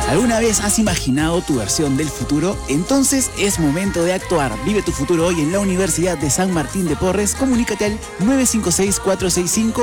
¿Alguna vez has imaginado tu versión del futuro? Entonces es momento de actuar. Vive tu futuro hoy en la Universidad de San Martín de Porres. Comunícate al 956-465